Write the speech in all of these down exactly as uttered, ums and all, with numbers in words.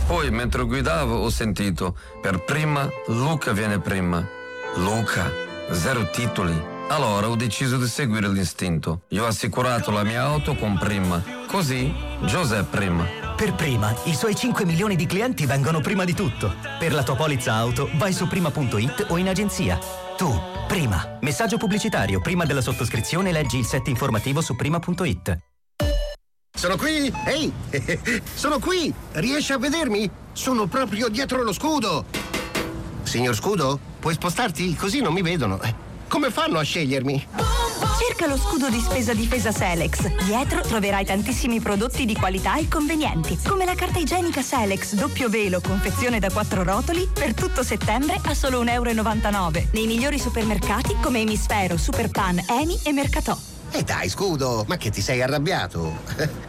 Poi, mentre guidavo, ho sentito, per prima, Luca viene prima. Luca, zero titoli. Allora ho deciso di seguire l'istinto. Io ho assicurato la mia auto con Prima. Così, Giuseppe Prima. Per Prima, i suoi cinque milioni di clienti vengono prima di tutto. Per la tua polizza auto, vai su prima punto it o in agenzia. Tu, Prima. Messaggio pubblicitario. Prima della sottoscrizione leggi il set informativo su prima punto it. Sono qui! Ehi! Sono qui! Riesci a vedermi? Sono proprio dietro lo scudo! Signor Scudo, puoi spostarti? Così non mi vedono. Come fanno a scegliermi? Cerca lo scudo di spesa difesa Selex. Dietro troverai tantissimi prodotti di qualità e convenienti, come la carta igienica Selex doppio velo, confezione da quattro rotoli, per tutto settembre a solo un euro e novantanove. Nei migliori supermercati come Emisfero, Superpan, Eni e Mercatò. E eh dai, Scudo, ma che ti sei arrabbiato?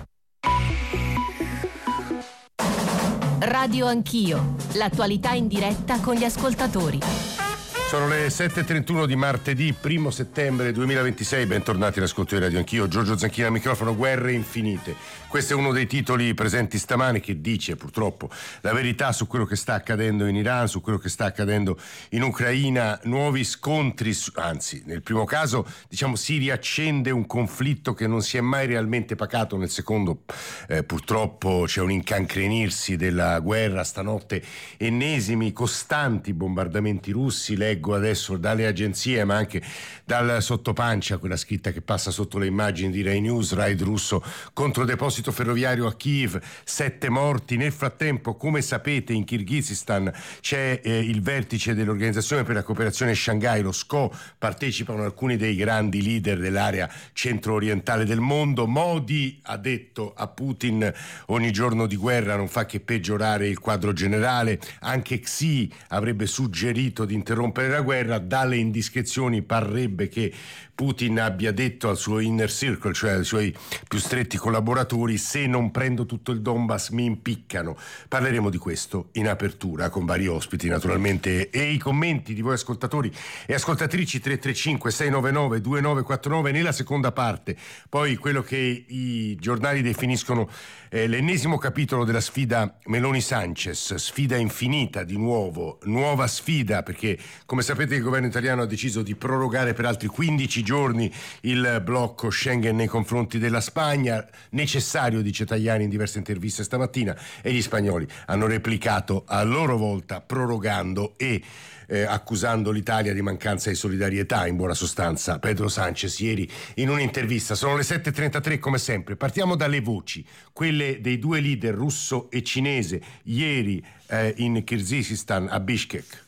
Radio Anch'io, l'attualità in diretta con gli ascoltatori. Sono le sette e trentuno di martedì, primo settembre duemilaventisei. Bentornati all'ascolto di Radio Anch'io. Giorgio Zanchini al microfono. Guerre infinite. Questo è uno dei titoli presenti stamane che dice purtroppo la verità su quello che sta accadendo in Iran, su quello che sta accadendo in Ucraina. Nuovi scontri, anzi, nel primo caso, diciamo, si riaccende un conflitto che non si è mai realmente pacato. Nel secondo, eh, purtroppo, c'è un incancrenirsi della guerra. Stanotte ennesimi, costanti bombardamenti russi. Leggo adesso dalle agenzie, ma anche dal sottopancia, quella scritta che passa sotto le immagini di Rai News, raid russo contro il deposito ferroviario a Kiev, sette morti. Nel frattempo, come sapete, in Kirghizistan c'è eh, il vertice dell'Organizzazione per la Cooperazione Shanghai, lo S C O, partecipano alcuni dei grandi leader dell'area centro-orientale del mondo. Modi ha detto a Putin: ogni giorno di guerra non fa che peggiorare il quadro generale. Anche Xi avrebbe suggerito di interrompere la guerra. Dalle indiscrezioni parrebbe che Putin abbia detto al suo inner circle, cioè ai suoi più stretti collaboratori: se non prendo tutto il Donbass mi impiccano. Parleremo di questo in apertura con vari ospiti naturalmente, e i commenti di voi ascoltatori e ascoltatrici tre tre cinque sei nove nove due nove quattro nove nella seconda parte. Poi quello che i giornali definiscono eh, l'ennesimo capitolo della sfida Meloni-Sanchez, sfida infinita di nuovo, nuova sfida, perché come sapete il governo italiano ha deciso di prorogare per altri quindici giorni il blocco Schengen nei confronti della Spagna, necessario, dice Tajani in diverse interviste stamattina, e gli spagnoli hanno replicato a loro volta prorogando e eh, accusando l'Italia di mancanza di solidarietà. In buona sostanza Pedro Sanchez ieri in un'intervista. Sono le sette e trentatré come sempre. Partiamo dalle voci, quelle dei due leader russo e cinese ieri eh, in Kirghizistan a Bishkek.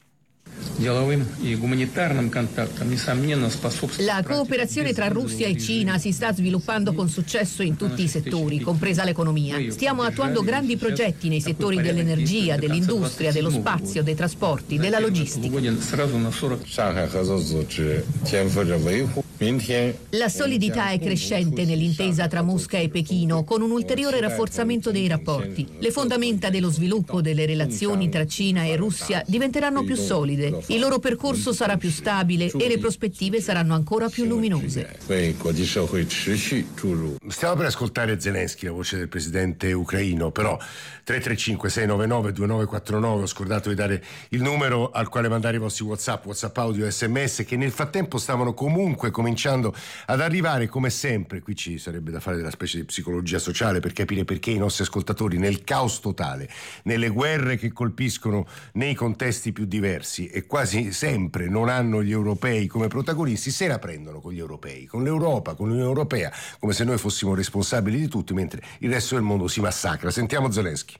La cooperazione tra Russia e Cina si sta sviluppando con successo in tutti i settori, compresa l'economia. Stiamo attuando grandi progetti nei settori dell'energia, dell'industria, dello spazio, dei trasporti, della logistica. La solidità è crescente nell'intesa tra Mosca e Pechino, con un ulteriore rafforzamento dei rapporti. Le fondamenta dello sviluppo delle relazioni tra Cina e Russia diventeranno più solide. Il loro percorso sarà più stabile e le prospettive saranno ancora più luminose. Stiamo per ascoltare Zelensky, la voce del presidente ucraino, però tre tre cinque sei nove nove due nove quattro nove, ho scordato di dare il numero al quale mandare i vostri WhatsApp, WhatsApp audio e sms, che nel frattempo stavano comunque cominciando ad arrivare, come sempre. Qui ci sarebbe da fare della specie di psicologia sociale per capire perché i nostri ascoltatori, nel caos totale, nelle guerre che colpiscono nei contesti più diversi e quasi sempre non hanno gli europei come protagonisti, se la prendono con gli europei, con l'Europa, con l'Unione Europea, come se noi fossimo responsabili di tutto, mentre il resto del mondo si massacra. Sentiamo Zelensky.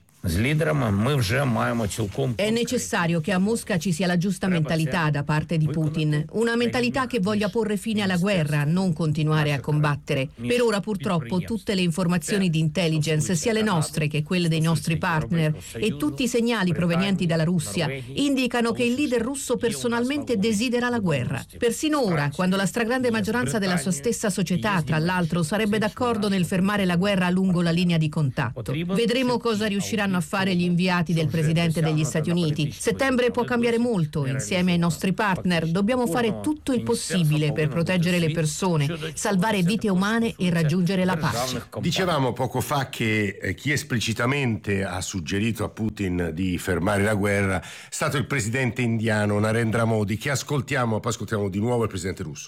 È necessario che a Mosca ci sia la giusta mentalità da parte di Putin, una mentalità che voglia porre fine alla guerra, non continuare a combattere. Per ora purtroppo tutte le informazioni di intelligence, sia le nostre che quelle dei nostri partner, e tutti i segnali provenienti dalla Russia indicano che il leader russo personalmente desidera la guerra. Persino ora, quando la stragrande maggioranza della sua stessa società, tra l'altro, sarebbe d'accordo nel fermare la guerra lungo la linea di contatto. Vedremo cosa riusciranno stanno a fare gli inviati del Presidente degli Stati Uniti. Settembre può cambiare molto. Insieme ai nostri partner dobbiamo fare tutto il possibile per proteggere le persone, salvare vite umane e raggiungere la pace. Dicevamo poco fa che eh, chi esplicitamente ha suggerito a Putin di fermare la guerra è stato il presidente indiano Narendra Modi, che ascoltiamo, poi ascoltiamo di nuovo il presidente russo.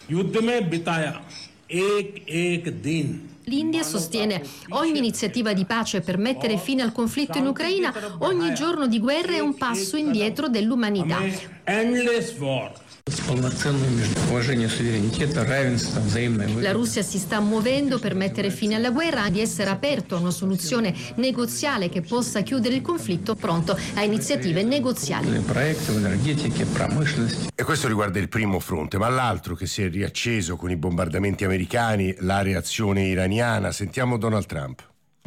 L'India sostiene ogni iniziativa di pace per mettere fine al conflitto in Ucraina, ogni giorno di guerra è un passo indietro dell'umanità. La Russia si sta muovendo per mettere fine alla guerra e di essere aperto a una soluzione negoziale che possa chiudere il conflitto, pronto a iniziative negoziali. E questo riguarda il primo fronte, ma l'altro che si è riacceso con i bombardamenti americani, la reazione iraniana. Sentiamo Donald Trump.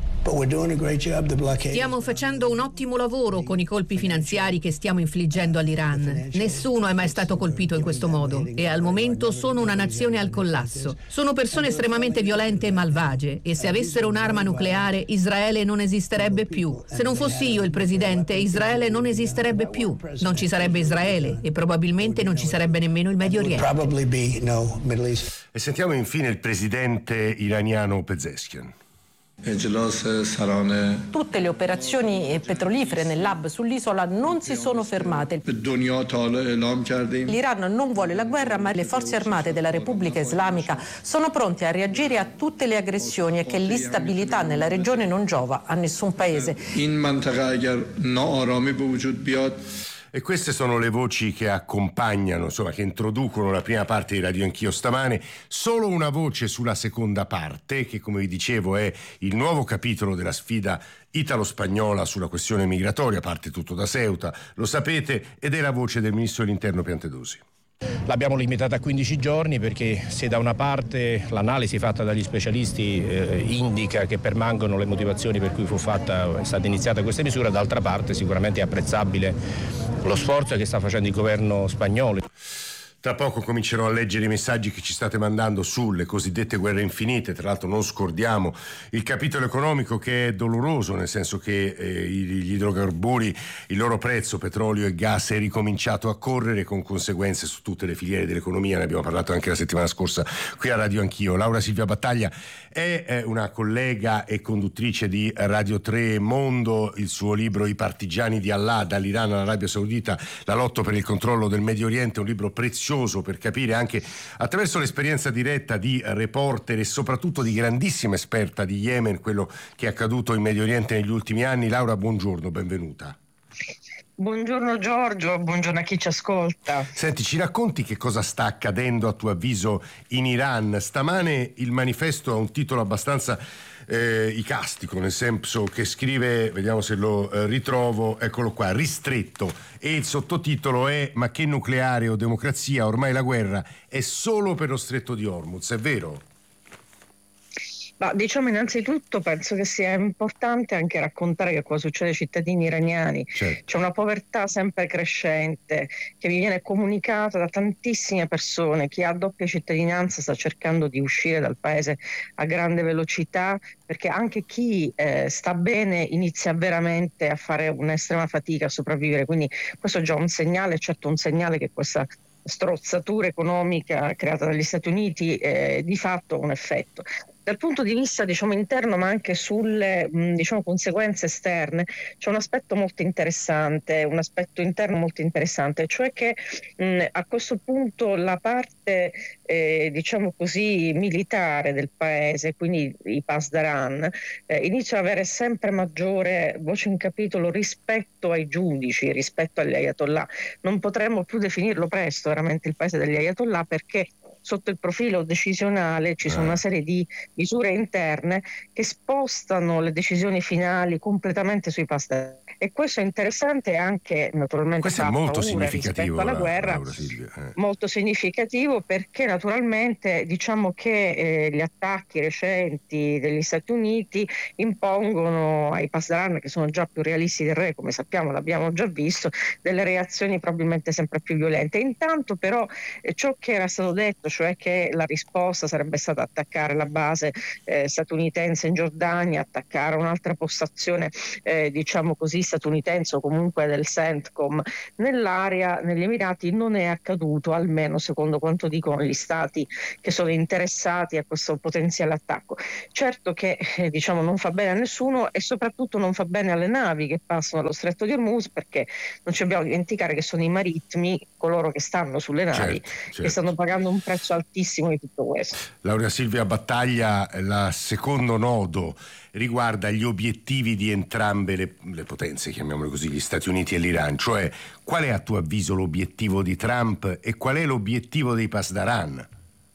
Stiamo facendo un ottimo lavoro con i colpi finanziari che stiamo infliggendo all'Iran. Nessuno è mai stato colpito in questo modo e al momento sono una nazione al collasso. Sono persone estremamente violente e malvagie e se avessero un'arma nucleare Israele non esisterebbe più. Se non fossi io il presidente, Israele non esisterebbe più. Non ci sarebbe Israele e probabilmente non ci sarebbe nemmeno il Medio Oriente. E sentiamo infine il presidente iraniano Pezeshkian. Tutte le operazioni petrolifere nell'hub sull'isola non si sono fermate. L'Iran non vuole la guerra, ma le forze armate della Repubblica Islamica sono pronte a reagire a tutte le aggressioni e che l'instabilità nella regione non giova a nessun paese. E queste sono le voci che accompagnano, insomma, che introducono la prima parte di Radio Anch'io stamane. Solo una voce sulla seconda parte, che come vi dicevo è il nuovo capitolo della sfida italo-spagnola sulla questione migratoria, parte tutto da Ceuta, lo sapete, ed è la voce del ministro dell'Interno Piantedosi. L'abbiamo limitata a quindici giorni perché se da una parte l'analisi fatta dagli specialisti eh, indica che permangono le motivazioni per cui fu fatta, è stata iniziata questa misura, d'altra parte sicuramente è apprezzabile lo sforzo che sta facendo il governo spagnolo. Tra poco comincerò a leggere i messaggi che ci state mandando sulle cosiddette guerre infinite. Tra l'altro non scordiamo il capitolo economico, che è doloroso, nel senso che eh, gli idrocarburi, il loro prezzo, petrolio e gas, è ricominciato a correre con conseguenze su tutte le filiere dell'economia. Ne abbiamo parlato anche la settimana scorsa qui a Radio Anch'io. Laura Silvia Battaglia è eh, una collega e conduttrice di Radio tre Mondo. Il suo libro I partigiani di Allah, dall'Iran all'Arabia Saudita, la lotta per il controllo del Medio Oriente, un libro prezioso per capire anche attraverso l'esperienza diretta di reporter e soprattutto di grandissima esperta di Yemen quello che è accaduto in Medio Oriente negli ultimi anni. Laura, buongiorno, benvenuta. Buongiorno Giorgio, buongiorno a chi ci ascolta. Senti, ci racconti che cosa sta accadendo a tuo avviso in Iran? Stamane il manifesto ha un titolo abbastanza eh, icastico, nel senso che scrive, vediamo se lo eh, ritrovo, eccolo qua, ristretto, e il sottotitolo è: ma che nucleare o democrazia, ormai la guerra è solo per lo stretto di Hormuz, è vero? Ma diciamo innanzitutto penso che sia importante anche raccontare che cosa succede ai cittadini iraniani. Certo. C'è una povertà sempre crescente che vi viene comunicata da tantissime persone. Chi ha doppia cittadinanza sta cercando di uscire dal paese a grande velocità, perché anche chi eh, sta bene inizia veramente a fare un'estrema fatica a sopravvivere. Quindi questo è già un segnale, certo un segnale che questa strozzatura economica creata dagli Stati Uniti eh, di fatto ha un effetto. Dal punto di vista diciamo interno, ma anche sulle mh, diciamo conseguenze esterne, c'è un aspetto molto interessante, un aspetto interno molto interessante, cioè che mh, a questo punto la parte eh, diciamo così militare del paese, quindi i Pasdaran, eh, inizia ad avere sempre maggiore voce in capitolo rispetto ai giudici, rispetto agli ayatollah. Non potremmo più definirlo presto veramente il paese degli ayatollah, perché sotto il profilo decisionale ci sono una serie di misure interne che spostano le decisioni finali completamente sui Pasdaran. E questo è interessante, anche naturalmente questo è molto significativo alla la, guerra, Laura Silvia, eh. molto significativo, perché naturalmente diciamo che eh, gli attacchi recenti degli Stati Uniti impongono ai Pasdaran, che sono già più realisti del re, come sappiamo, l'abbiamo già visto, delle reazioni probabilmente sempre più violente. Intanto però eh, ciò che era stato detto, cioè che la risposta sarebbe stata attaccare la base eh, statunitense in Giordania, attaccare un'altra postazione eh, diciamo così statunitense o comunque del CENTCOM nell'area, negli Emirati, non è accaduto, almeno secondo quanto dicono gli stati che sono interessati a questo potenziale attacco. Certo che eh, diciamo non fa bene a nessuno e soprattutto non fa bene alle navi che passano allo stretto di Hormuz, perché non ci dobbiamo dimenticare che sono i marittimi coloro che stanno sulle navi, certo, certo. che stanno pagando un prezzo altissimo di tutto questo. Laura Silvia Battaglia, il secondo nodo riguarda gli obiettivi di entrambe le, le potenze, chiamiamole così, gli Stati Uniti e l'Iran, cioè qual è a tuo avviso l'obiettivo di Trump e qual è l'obiettivo dei Pasdaran?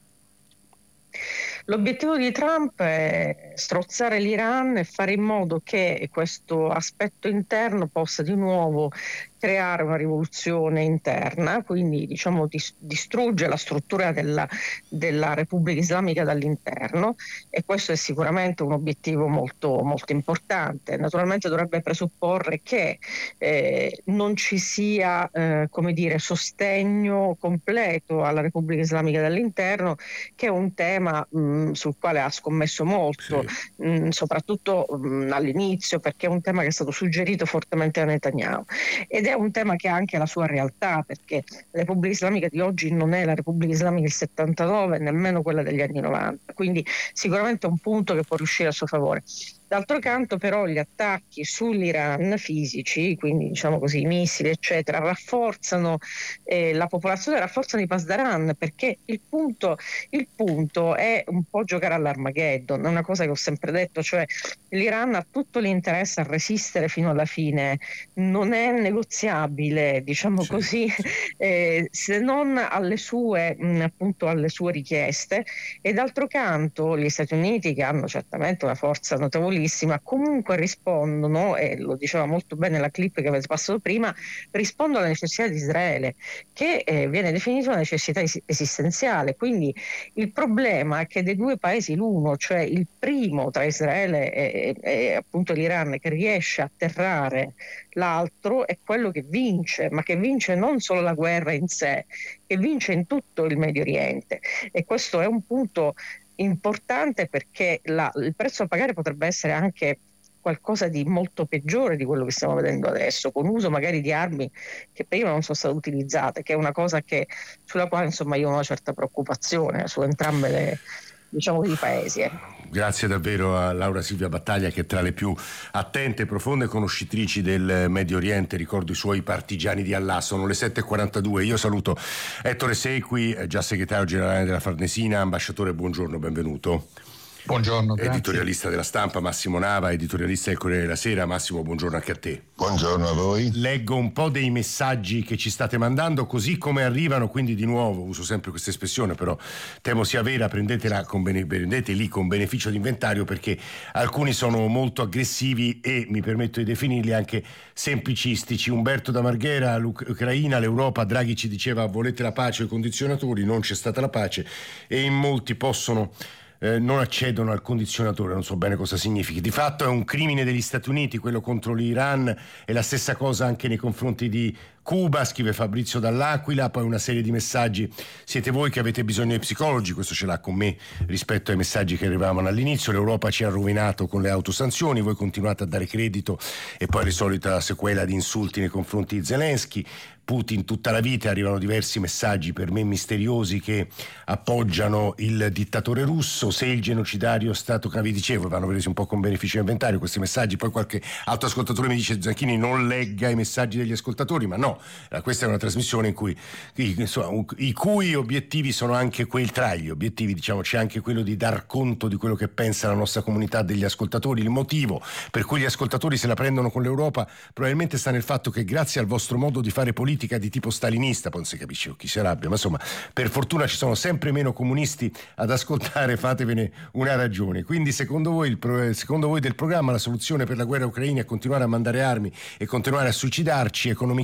L'obiettivo di Trump è strozzare l'Iran e fare in modo che questo aspetto interno possa di nuovo creare una rivoluzione interna, quindi diciamo dis- distrugge la struttura della, della Repubblica Islamica dall'interno, e questo è sicuramente un obiettivo molto, molto importante. Naturalmente dovrebbe presupporre che eh, non ci sia eh, come dire, sostegno completo alla Repubblica Islamica dall'interno, che è un tema mh, sul quale ha scommesso molto, sì. mh, soprattutto mh, all'inizio, perché è un tema che è stato suggerito fortemente da Netanyahu. Ed è un tema che ha anche la sua realtà, perché la Repubblica Islamica di oggi non è la Repubblica Islamica del settantanove, nemmeno quella degli anni novanta, quindi sicuramente è un punto che può riuscire a suo favore. D'altro canto però gli attacchi sull'Iran fisici, quindi diciamo così i missili eccetera, rafforzano eh, la popolazione, rafforzano i Pasdaran, perché il punto, il punto è un po' giocare all'Armageddon, è una cosa che ho sempre detto, cioè l'Iran ha tutto l'interesse a resistere fino alla fine, non è negoziabile, diciamo sì, così, sì. Eh, se non alle sue, mh, appunto alle sue richieste, e d'altro canto gli Stati Uniti, che hanno certamente una forza notevole, comunque rispondono, e lo diceva molto bene la clip che avete passato prima, rispondono alla necessità di Israele, che eh, viene definita una necessità es- esistenziale. Quindi il problema è che dei due paesi l'uno, cioè il primo tra Israele e, e, e appunto l'Iran, che riesce a atterrare l'altro, è quello che vince, ma che vince non solo la guerra in sé, che vince in tutto il Medio Oriente, e questo è un punto importante, perché la, il prezzo a pagare potrebbe essere anche qualcosa di molto peggiore di quello che stiamo vedendo adesso, con uso magari di armi che prima non sono state utilizzate, che è una cosa che, sulla quale insomma io ho una certa preoccupazione su entrambe le, diciamo, i paesi. Eh. Grazie davvero a Laura Silvia Battaglia, che è tra le più attente e profonde conoscitrici del Medio Oriente. Ricordo i suoi partigiani di Allah. Sono le sette e quarantadue. Io saluto Ettore Sequi, già segretario generale della Farnesina. Ambasciatore, buongiorno, benvenuto. Buongiorno, grazie. Editorialista della Stampa Massimo Nava, editorialista del Corriere della Sera. Massimo, buongiorno anche a te. Buongiorno a voi. Leggo un po' dei messaggi che ci state mandando così come arrivano, quindi di nuovo uso sempre questa espressione, però temo sia vera, prendetela con bene, prendeteli con beneficio di inventario, perché alcuni sono molto aggressivi e mi permetto di definirli anche semplicistici. Umberto da Marghera, l'Ucraina, l'Europa, Draghi ci diceva volete la pace o i condizionatori, non c'è stata la pace e in molti possono Eh, non accedono al condizionatore, non so bene cosa significhi. Di fatto è un crimine degli Stati Uniti quello contro l'Iran, è la stessa cosa anche nei confronti di Cuba, scrive Fabrizio dall'Aquila. Poi una serie di messaggi: siete voi che avete bisogno di psicologi, questo ce l'ha con me rispetto ai messaggi che arrivavano all'inizio. L'Europa ci ha rovinato con le autosanzioni, voi continuate a dare credito, e poi la solita sequela di insulti nei confronti di Zelensky. Putin tutta la vita, arrivano diversi messaggi per me misteriosi che appoggiano il dittatore russo. Se il genocidario Stato, vi dicevo, vanno presi un po' con beneficio di inventario questi messaggi. Poi qualche altro ascoltatore mi dice: Zanchini, non legga i messaggi degli ascoltatori. Ma no, questa è una trasmissione in cui insomma, i cui obiettivi sono anche quelli, tra gli obiettivi diciamo c'è anche quello di dar conto di quello che pensa la nostra comunità degli ascoltatori. Il motivo per cui gli ascoltatori se la prendono con l'Europa probabilmente sta nel fatto che grazie al vostro modo di fare politica di tipo stalinista, poi non si capisce chi si arrabbia, ma insomma per fortuna ci sono sempre meno comunisti ad ascoltare, fatevene una ragione. Quindi secondo voi, il pro, secondo voi del programma la soluzione per la guerra ucraina è continuare a mandare armi e continuare a suicidarci economicamente,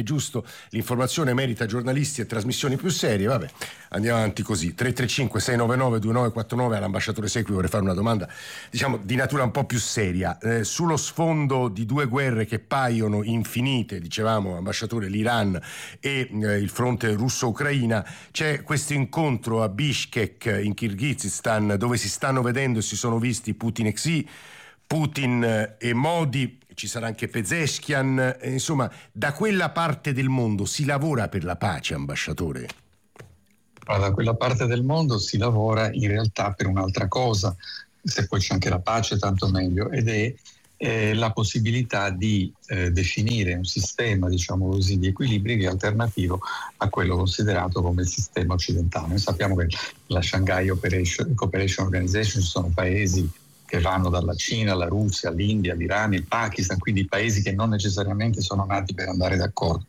giusto, l'informazione merita giornalisti e trasmissioni più serie. Vabbè, andiamo avanti così. Tre tre cinque sei nove nove due nove quattro nove, all'ambasciatore Secui vorrei fare una domanda, diciamo, di natura un po' più seria. Eh, sullo sfondo di due guerre che paiono infinite, dicevamo, ambasciatore, l'Iran e eh, il fronte russo-ucraina, c'è questo incontro a Bishkek in Kirghizistan, dove si stanno vedendo e si sono visti Putin e Xi, Putin e Modi, ci sarà anche Pezeshkian, eh, insomma, da quella parte del mondo si lavora per la pace, ambasciatore? Da quella parte del mondo si lavora in realtà per un'altra cosa, se poi c'è anche la pace tanto meglio, ed è eh, la possibilità di eh, definire un sistema, diciamo così, di equilibri che è alternativo a quello considerato come il sistema occidentale. Noi sappiamo che la Shanghai Operation, Cooperation Organization ci sono paesi che vanno dalla Cina, alla Russia, all'India, all'Iran, il Pakistan, quindi paesi che non necessariamente sono nati per andare d'accordo.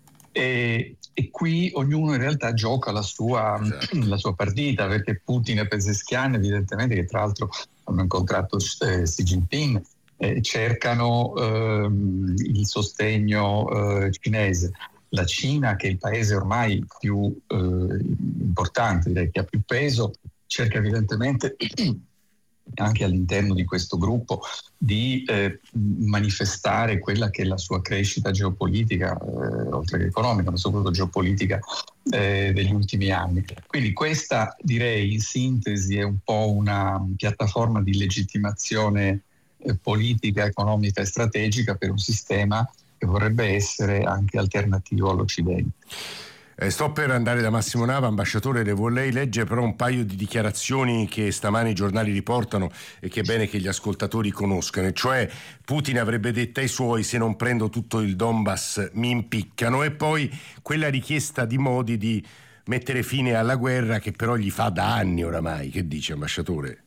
E, e qui ognuno in realtà gioca la sua, la sua partita, perché Putin e Pezeshkian, evidentemente, che tra l'altro hanno incontrato eh, Xi Jinping, eh, cercano eh, il sostegno eh, cinese. La Cina, che è il paese ormai più eh, importante, direi che ha più peso, cerca evidentemente anche all'interno di questo gruppo di eh, manifestare quella che è la sua crescita geopolitica, eh, oltre che economica, ma soprattutto geopolitica eh, degli ultimi anni. Quindi questa, direi, in sintesi, è un po' una piattaforma di legittimazione eh, politica, economica e strategica per un sistema che vorrebbe essere anche alternativo all'Occidente. Eh, sto per andare da Massimo Nava, ambasciatore, le vorrei leggere però un paio di dichiarazioni che stamani i giornali riportano e che è bene che gli ascoltatori conoscano, e cioè Putin avrebbe detto ai suoi: se non prendo tutto il Donbass mi impiccano, e poi quella richiesta di Modi di mettere fine alla guerra che però gli fa da anni oramai. Che dice, ambasciatore?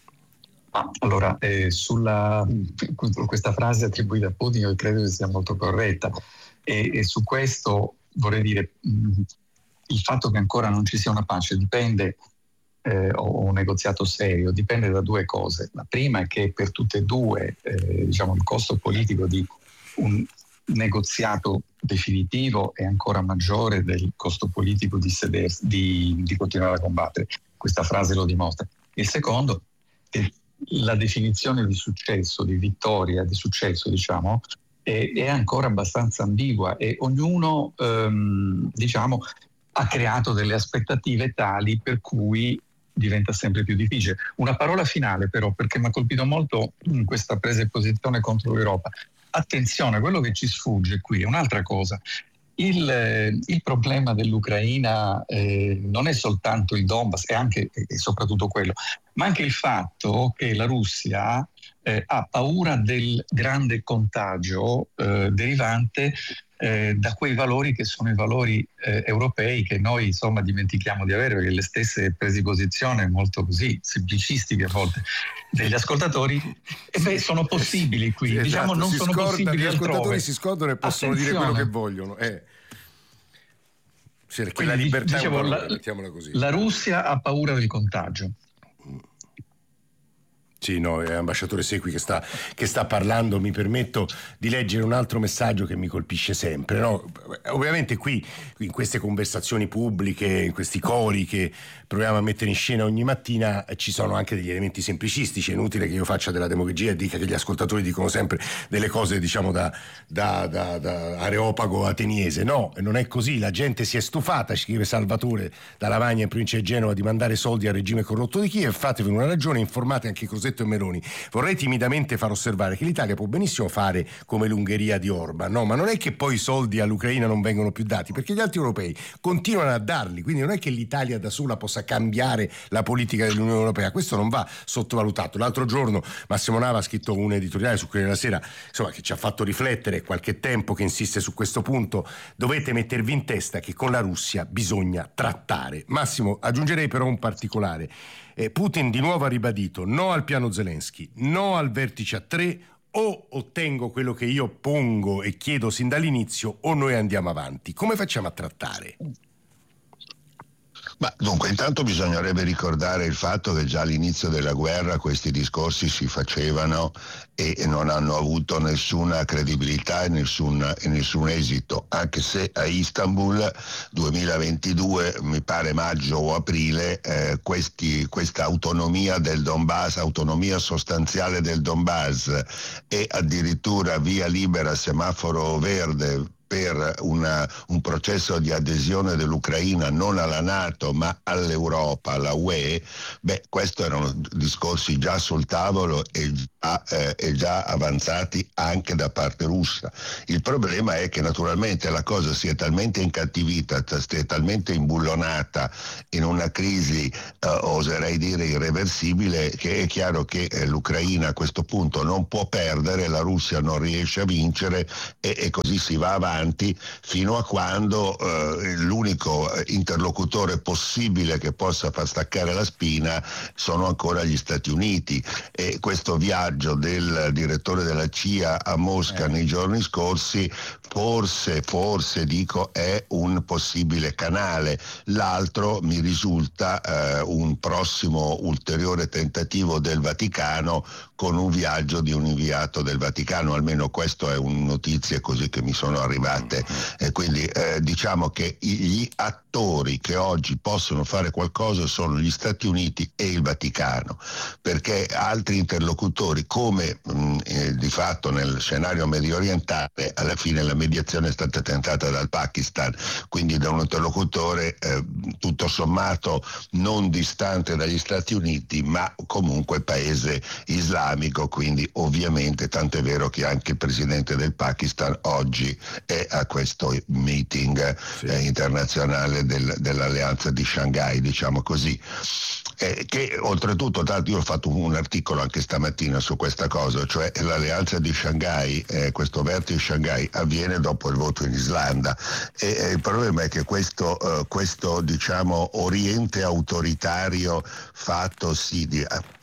Ah, allora, eh, sulla questa frase attribuita a Putin io credo che sia molto corretta, e, e su questo vorrei dire, mh, il fatto che ancora non ci sia una pace dipende, eh, o un negoziato serio, dipende da due cose. La prima è che per tutte e due eh, diciamo, il costo politico di un negoziato definitivo è ancora maggiore del costo politico di, sedersi, di, di continuare a combattere. Questa frase lo dimostra. Il secondo è la definizione di successo, di vittoria, di successo, diciamo, è ancora abbastanza ambigua, e ognuno ehm, diciamo, ha creato delle aspettative tali per cui diventa sempre più difficile. Una parola finale però, perché mi ha colpito molto in questa presa di posizione contro l'Europa. Attenzione, quello che ci sfugge qui è un'altra cosa. Il, eh, il problema dell'Ucraina eh, non è soltanto il Donbass, è anche e soprattutto quello, ma anche il fatto che la Russia eh, ha paura del grande contagio eh, derivante eh, da quei valori che sono i valori eh, europei, che noi insomma dimentichiamo di avere, perché le stesse prese di posizione molto così semplicistiche a volte degli ascoltatori eh beh, sono possibili qui, sì, diciamo, esatto, non sono scorda, possibili gli altrove. Ascoltatori si scordano e possono Attenzione. dire quello che vogliono. Eh. Sì, perché la libertà dicevo, è un valore, la, mettiamola così. La Russia ha paura del contagio. Sì, no, è ambasciatore Secui che sta, che sta parlando. Mi permetto di leggere un altro messaggio che mi colpisce sempre, no? Ovviamente qui, in queste conversazioni pubbliche, in questi cori che proviamo a mettere in scena ogni mattina, ci sono anche degli elementi semplicistici. È inutile che io faccia della demagogia e dica che gli ascoltatori dicono sempre delle cose, diciamo, da, da, da, da areopago ateniese. No, non è così. La gente si è stufata, scrive Salvatore da Lavagna in provincia di Genova, di mandare soldi al regime corrotto di Kiev. Fatevi una ragione, informate anche Crosetto e Meloni. Vorrei timidamente far osservare che l'Italia può benissimo fare come l'Ungheria di Orban, no? Ma non è che poi i soldi all'Ucraina non vengono più dati, perché gli altri europei continuano a darli, quindi non è che l'Italia da sola possa cambiare la politica dell'Unione Europea. Questo non va sottovalutato. L'altro giorno Massimo Nava ha scritto un editoriale su Corriere della Sera, insomma, che ci ha fatto riflettere, qualche tempo che insiste su questo punto. Dovete mettervi in testa che con la Russia bisogna trattare. Massimo, aggiungerei però un particolare. Eh, Putin di nuovo ha ribadito no al piano Zelensky, no al vertice a tre: o ottengo quello che io pongo e chiedo sin dall'inizio, o noi andiamo avanti. Come facciamo a trattare? Ma dunque, intanto bisognerebbe ricordare il fatto che già all'inizio della guerra questi discorsi si facevano e non hanno avuto nessuna credibilità e nessun, e nessun esito, anche se a Istanbul duemilaventidue, mi pare maggio o aprile, eh, questi, questa autonomia del Donbass, autonomia sostanziale del Donbass e addirittura via libera, semaforo verde per una, un processo di adesione dell'Ucraina non alla NATO ma all'Europa, alla U E, beh, questi erano discorsi già sul tavolo e già, eh, e già avanzati anche da parte russa. Il problema è che naturalmente la cosa si è talmente incattivita, si è talmente imbullonata in una crisi, eh, oserei dire irreversibile, che è chiaro che eh, l'Ucraina a questo punto non può perdere, la Russia non riesce a vincere e, e così si va avanti fino a quando eh, l'unico interlocutore possibile che possa far staccare la spina sono ancora gli Stati Uniti, e questo viaggio del direttore della C I A a Mosca eh. nei giorni scorsi forse, forse dico, è un possibile canale. L'altro mi risulta eh, un prossimo ulteriore tentativo del Vaticano con un viaggio di un inviato del Vaticano, almeno questo è un notizie così che mi sono arrivate, e quindi eh, diciamo che gli attori che oggi possono fare qualcosa sono gli Stati Uniti e il Vaticano, perché altri interlocutori, come mh, eh, di fatto nel scenario medio orientale, alla fine la mediazione è stata tentata dal Pakistan, quindi da un interlocutore eh, tutto sommato non distante dagli Stati Uniti, ma comunque paese islamico, quindi ovviamente, tant'è vero che anche il presidente del Pakistan oggi è a questo meeting sì. eh, internazionale del, dell'alleanza di Shanghai, diciamo così, eh, che oltretutto, tanto io ho fatto un, un articolo anche stamattina su questa cosa, cioè l'alleanza di Shanghai, eh, questo vertice di Shanghai avviene dopo il voto in Islanda, e, e il problema è che questo, eh, questo diciamo oriente autoritario fatto sì di,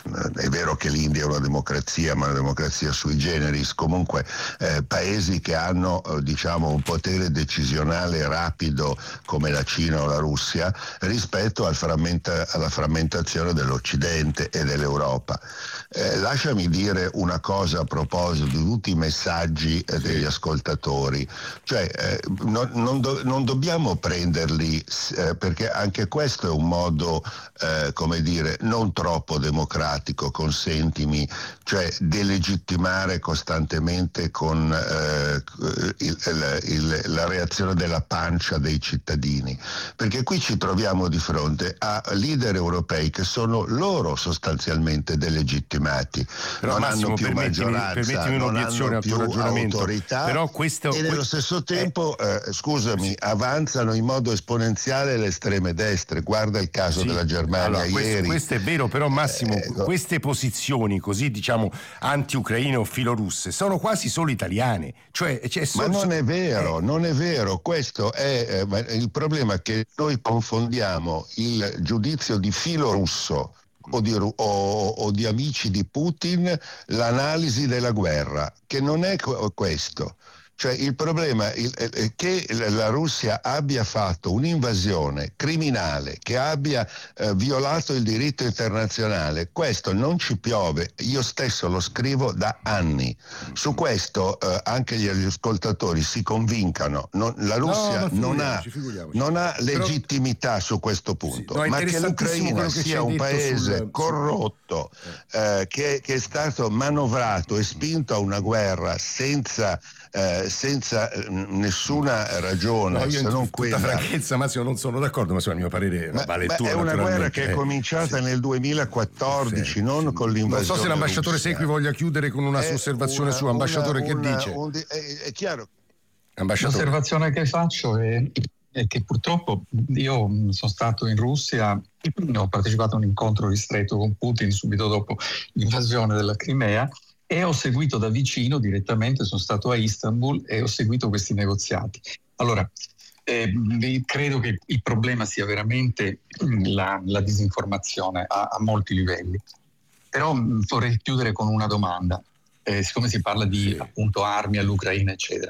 è vero che l'India è una democrazia, ma una democrazia sui generis, comunque eh, paesi che hanno eh, diciamo un potere decisionale rapido come la Cina o la Russia rispetto al frammenta, alla frammentazione dell'Occidente e dell'Europa. Eh, lasciami dire una cosa a proposito di tutti i messaggi eh, degli ascoltatori, cioè eh, no, non, do, non dobbiamo prenderli eh, perché anche questo è un modo eh, come dire non troppo democratico, consentimi, cioè delegittimare costantemente con eh, il, il, il, la reazione della pancia dei cittadini, perché qui ci troviamo di fronte a leader europei che sono loro sostanzialmente delegittimati, però, non Massimo, hanno più permettimi, maggioranza, permettimi non hanno più autorità, però questo, e nello stesso tempo eh, scusami, sì. avanzano in modo esponenziale le estreme destre, guarda il caso sì. della Germania allora, ieri. Questo, questo è vero, però Massimo, eh, no. queste posizioni così diciamo anti-ucraine o filorusse sono quasi solo italiane, cioè, cioè solo, ma non è vero, eh. non è vero, questo è eh, il problema, è che noi confondiamo il giudizio di filorusso o di, o, o di amici di Putin, l'analisi della guerra, che non è questo. Cioè il problema è che la Russia abbia fatto un'invasione criminale, che abbia eh, violato il diritto internazionale, questo non ci piove, io stesso lo scrivo da anni. Su questo eh, anche gli ascoltatori si convincano, non, la Russia no, non, ha, non ha legittimità però, su questo punto, sì, no, ma che l'Ucraina che sia un paese sul, corrotto, eh, che, che è stato manovrato e spinto a una guerra senza... Eh, senza eh, nessuna ragione, no, se non quella. Tutta franchezza, Massimo, non sono d'accordo, ma insomma, a mio parere ma, vale ma tua, è una guerra che è cominciata sì. nel duemilaquattordici, sì, non sì. con l'invasione. Non so se l'ambasciatore Secchi voglia chiudere con una sua osservazione sua, ambasciatore, una, che dice? Un, è, è chiaro. Ambasciatore. L'osservazione che faccio è, è che purtroppo io sono stato in Russia, ho partecipato a un incontro ristretto con Putin subito dopo l'invasione della Crimea, e ho seguito da vicino, direttamente, sono stato a Istanbul e ho seguito questi negoziati. Allora, eh, credo che il problema sia veramente la, la disinformazione a, a molti livelli. Però mh, vorrei chiudere con una domanda, eh, siccome si parla di sì. appunto armi all'Ucraina, eccetera.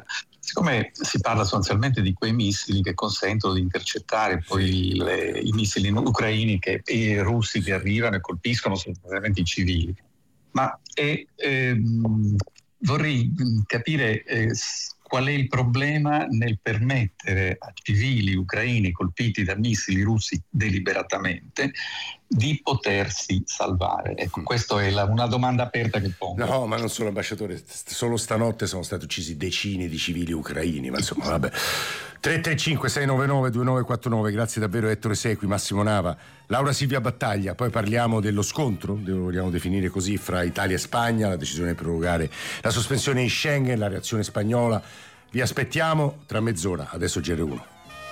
siccome si parla sostanzialmente di quei missili che consentono di intercettare poi le, i missili ucraini che, e i russi che arrivano e colpiscono sostanzialmente i civili, ma è, ehm, vorrei capire eh, qual è il problema nel permettere a civili ucraini colpiti da missili russi deliberatamente di potersi salvare. Ecco, questa è la, una domanda aperta che pongo. No, ma non solo, ambasciatore, solo stanotte sono stati uccisi decine di civili ucraini, ma insomma vabbè. tre tre cinque sei nove nove due nove quattro nove, grazie davvero Ettore Sequi, Massimo Nava, Laura Silvia Battaglia. Poi parliamo dello scontro, lo vogliamo definire così, fra Italia e Spagna, la decisione di prorogare la sospensione in Schengen, la reazione spagnola. Vi aspettiamo tra mezz'ora, adesso G R uno.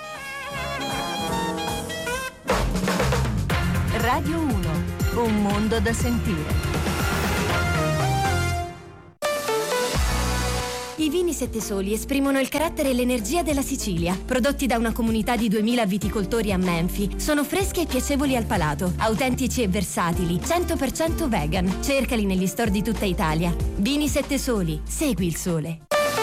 Radio uno, un mondo da sentire. I vini Sette Soli esprimono il carattere e l'energia della Sicilia. Prodotti da una comunità di duemila viticoltori a Menfi, sono freschi e piacevoli al palato, autentici e versatili, cento per cento vegan. Cercali negli store di tutta Italia. Vini Sette Soli, segui il sole.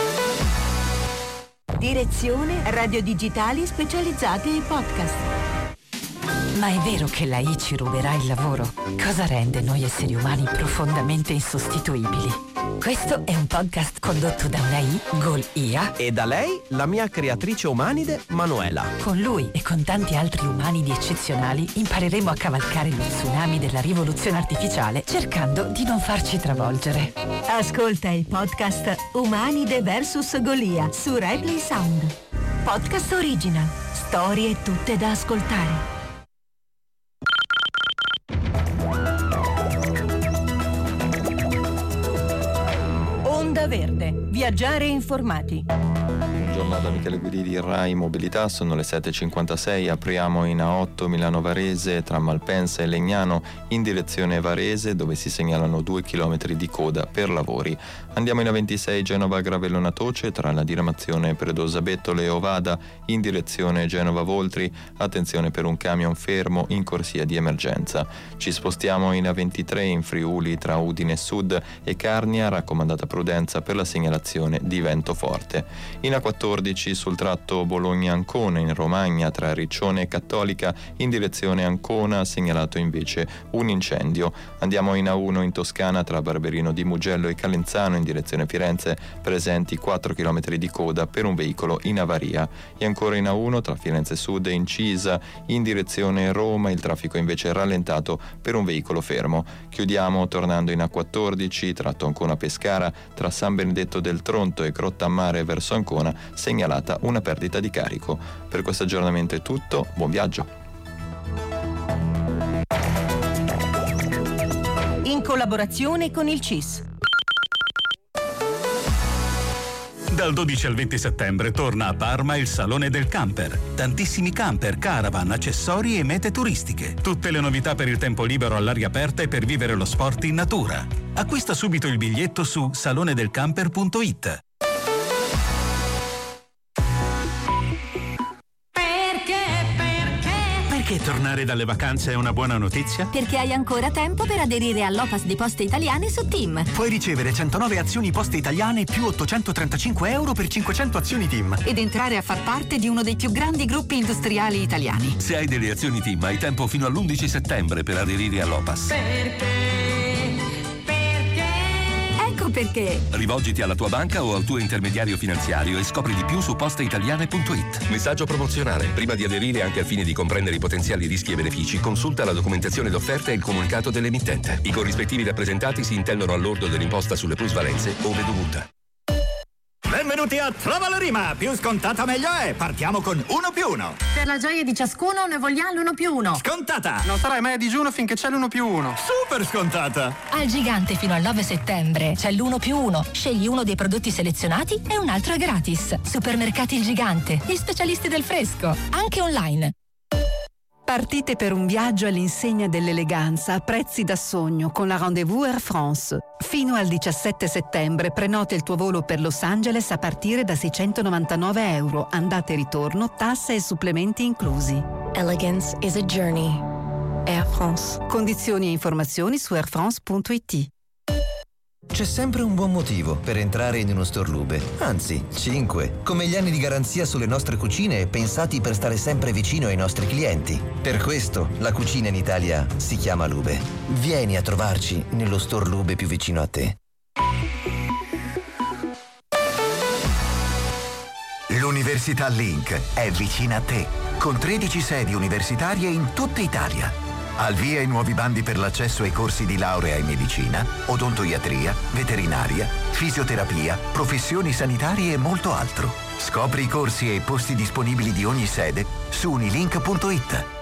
Direzione Radio Digitali specializzate in podcast. Ma è vero che l'A I ci ruberà il lavoro? Cosa rende noi esseri umani profondamente insostituibili? Questo è un podcast condotto da una I, Gol I A, e da lei, la mia creatrice umanide, Manuela. Con lui e con tanti altri umanidi eccezionali impareremo a cavalcare lo tsunami della rivoluzione artificiale, cercando di non farci travolgere. Ascolta il podcast Umanide versus Golia su Replay Sound. Podcast original. Storie tutte da ascoltare. Onda Verde. Viaggiare informati. Buongiorno da Michele Guidi, Rai Mobilità, sono le sette e cinquantasei, apriamo in A otto Milano Varese tra Malpensa e Legnano in direzione Varese, dove si segnalano due chilometri di coda per lavori. Andiamo in A ventisei Genova Gravellona Toce tra la diramazione Predosa Bettole e Ovada in direzione Genova Voltri, attenzione per un camion fermo in corsia di emergenza. Ci spostiamo in A ventitré in Friuli tra Udine Sud e Carnia, raccomandata prudenza per la segnalazione di vento forte. In A quattordici sul tratto Bologna-Ancona in Romagna tra Riccione e Cattolica in direzione Ancona, segnalato invece un incendio. Andiamo in A uno in Toscana tra Barberino di Mugello e Calenzano in direzione Firenze, presenti quattro chilometri di coda per un veicolo in avaria. E ancora in A uno tra Firenze Sud e Incisa in direzione Roma, il traffico invece rallentato per un veicolo fermo. Chiudiamo tornando in A quattordici tratto Ancona-Pescara tra San Benedetto del Tronto e Grottammare verso Ancona, segnalata una perdita di carico. Per questo aggiornamento è tutto, buon viaggio. In collaborazione con il C I S. Dal dodici al venti settembre torna a Parma il Salone del Camper. Tantissimi camper, caravan, accessori e mete turistiche. Tutte le novità per il tempo libero all'aria aperta e per vivere lo sport in natura. Acquista subito il biglietto su salone del camper punto it. Perché tornare dalle vacanze è una buona notizia? Perché hai ancora tempo per aderire all'O P A S di Poste Italiane su Team. Puoi ricevere centonove azioni Poste Italiane più ottocentotrentacinque euro per cinquecento azioni Team. Ed entrare a far parte di uno dei più grandi gruppi industriali italiani. Se hai delle azioni Team hai tempo fino all'undici settembre per aderire all'O P A S. Perché? Ecco perché. Rivolgiti alla tua banca o al tuo intermediario finanziario e scopri di più su posteitaliane punto it. Messaggio promozionale. Prima di aderire, anche al fine di comprendere i potenziali rischi e benefici, consulta la documentazione d'offerta e il comunicato dell'emittente. I corrispettivi rappresentati si intendono al lordo dell'imposta sulle plusvalenze, ove dovuta. Benvenuti a Trova la Rima! Più scontata meglio è! Partiamo con uno più uno. Per la gioia di ciascuno ne vogliamo l'uno più uno. Scontata! Non sarai mai a digiuno finché c'è l'uno più uno. Super scontata! Al Gigante fino al nove settembre c'è l'uno più uno. Scegli uno dei prodotti selezionati e un altro è gratis. Supermercati Il Gigante, gli specialisti del fresco, anche online. Partite per un viaggio all'insegna dell'eleganza a prezzi da sogno con la Rendez-vous Air France. Fino al diciassette settembre prenota il tuo volo per Los Angeles a partire da seicentonovantanove euro, andata e ritorno, tasse e supplementi inclusi. Elegance is a journey. Air France. Condizioni e informazioni su air france punto it. C'è sempre un buon motivo per entrare in uno store Lube. Anzi, cinque. Come gli anni di garanzia sulle nostre cucine pensati per stare sempre vicino ai nostri clienti. Per questo la cucina in Italia si chiama Lube. Vieni a trovarci nello store Lube più vicino a te. L'Università Link è vicina a te, con tredici sedi universitarie in tutta Italia. Al via i nuovi bandi per l'accesso ai corsi di laurea in medicina, odontoiatria, veterinaria, fisioterapia, professioni sanitarie e molto altro. Scopri i corsi e i posti disponibili di ogni sede su unilink punto it.